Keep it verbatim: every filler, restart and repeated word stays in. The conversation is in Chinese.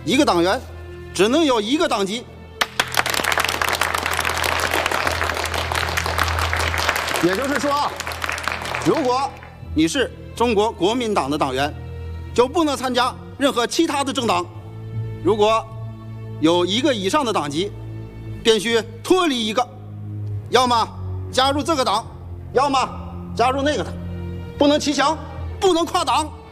一个党员只能有一个党籍。也就是说啊，如果你是中国国民党的党员，就不能参加任何其他的政党。如果有一个以上的党籍，便须脱离一个，要么加入这个党，要么加入那个党，不能骑墙，不能跨党。